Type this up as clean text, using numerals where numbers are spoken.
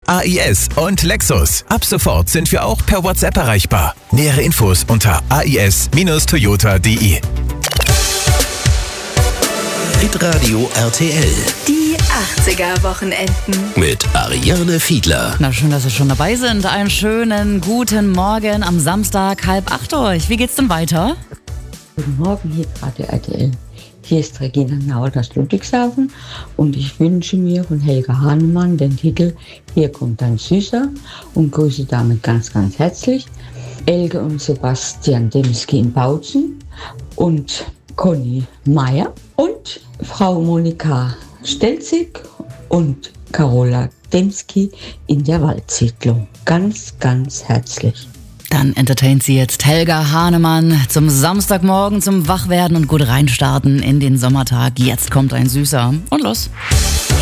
AIS und Lexus. Ab sofort sind wir auch per WhatsApp erreichbar. Nähere Infos unter ais-toyota.de. Hitradio RTL Die 80er-Wochenenden. mit Ariane Fiedler. Na, schön, dass Sie schon dabei sind. Einen schönen guten Morgen am Samstag, 7:30 euch. Wie geht's denn weiter? Guten Morgen, hier Radio RTL. Hier ist Regina Naud aus Ludwigshafen und ich wünsche mir von Helga Hahnemann den Titel Hier kommt ein Süßer und grüße damit ganz, ganz herzlich Elke und Sebastian Demski in Bautzen und Conny Meyer und Frau Monika Stelzig und Carola Demski in der Waldsiedlung. Ganz, ganz herzlich. Dann entertaint sie jetzt Helga Hahnemann zum Samstagmorgen, zum Wachwerden und gut reinstarten in den Sommertag. Jetzt kommt ein Süßer. Und los.